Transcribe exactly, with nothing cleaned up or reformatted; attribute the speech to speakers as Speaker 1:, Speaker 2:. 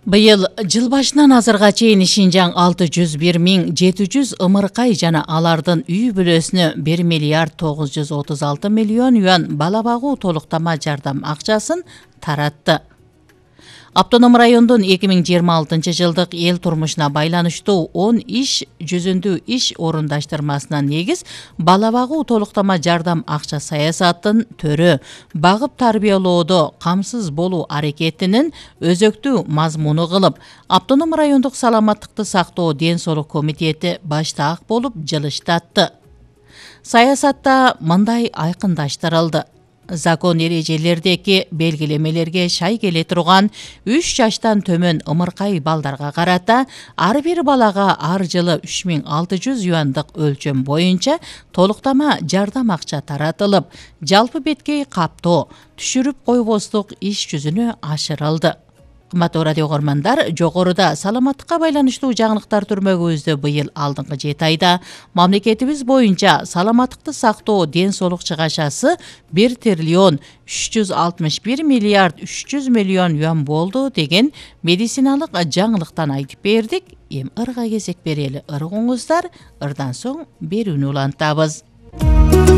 Speaker 1: Быйыл жыл башынан азырга чейин Шинжаң алты жүз бир миң жети жүз ымыркай жана алардын үй бүлөсүнө бир миллиард тогуз жүз отуз алты миллион юан бала багуу толуктама жардам акчасын таратты. Автоном райондун эки миң жыйырма алтынчы жылдык эл турмушуна байланыштуу он иш жүзүндүү иш орундаштырмасына негиз бала багуу толуктама жардам акча саясатын төрө багып тарбиялоодо камсыз болуу аракетинин өзөктүү мазмуну кылып, Автоном райондук саламаттыкты сактоо ден соолук комитети баштаак болуп жылыштатты. Саясатта мындай айкындаштырылды. Закон эрежелердеги белгилемелерге шай келе турган үч жаштан төмөн ымыркай балдарга карата ар бир балага ар жылы үч миң алты жүз юандык өлчөм боюнча толуктама жардам акча таратылып, жалпы беткей каптоо, түшүрүп койбостук иш жүзүнө ашырылды. Кымбаттуу радио көрөрмандар, жогоруда саламаттыкка байланыштуу жаңылыктар түрмөгүбүздө быйыл алдыңкы жети айда мамлекетибиз боюнча саламаттыкты сактоо ден соолук чыгашасы бир триллион үч жүз алтымыш бир миллиард үч жүз миллион юан болду деген медициналык жаңылыктан айтып бердик. Эми ырга кезек берели ыргыңыздар, ырдан соң берүүнү улантабыз.